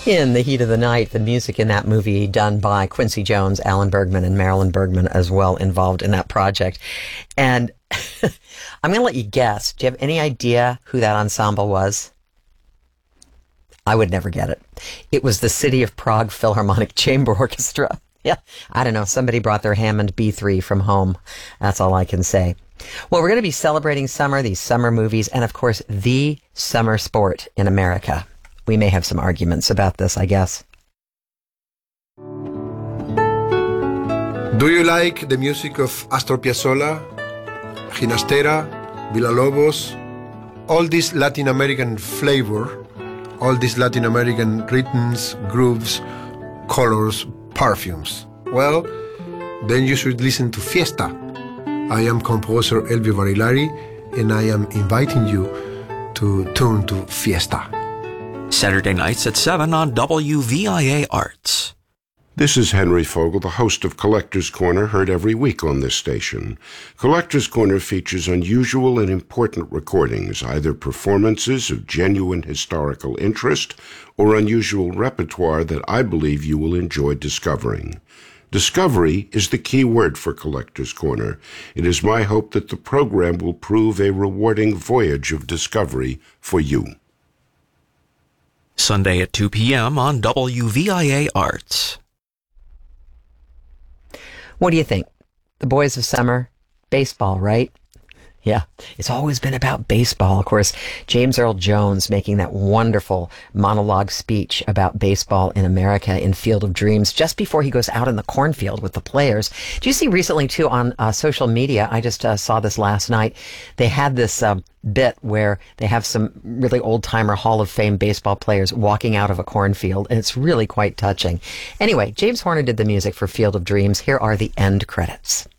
In the Heat of the Night, the music in that movie done by Quincy Jones, Alan Bergman, and Marilyn Bergman as well involved in that project. And I'm going to let you guess. Do you have any idea who that ensemble was? I would never get it. It was the City of Prague Philharmonic Chamber Orchestra. Yeah, I don't know. Somebody brought their Hammond B3 from home. That's all I can say. Well, we're going to be celebrating summer, these summer movies, and of course, the summer sport in America. We may have some arguments about this, I guess. Do you like the music of Astor Piazzolla, Ginastera, Villalobos, all this Latin American flavor, all these Latin American rhythms, grooves, colors, perfumes? Well, then you should listen to Fiesta. I am composer Elvio Barilari, and I am inviting you to tune to Fiesta. Saturday nights at 7 on WVIA Arts. This is Henry Fogel, the host of Collector's Corner, heard every week on this station. Collector's Corner features unusual and important recordings, either performances of genuine historical interest or unusual repertoire that I believe you will enjoy discovering. Discovery is the key word for Collector's Corner. It is my hope that the program will prove a rewarding voyage of discovery for you. Sunday at 2 p.m. on WVIA Arts. What do you think? The boys of summer, baseball, right? Yeah, it's always been about baseball. Of course, James Earl Jones making that wonderful monologue speech about baseball in America in Field of Dreams just before he goes out in the cornfield with the players. Do you see recently, too, on social media, I just saw this last night, they had this bit where they have some really old-timer Hall of Fame baseball players walking out of a cornfield, and it's really quite touching. Anyway, James Horner did the music for Field of Dreams. Here are the end credits.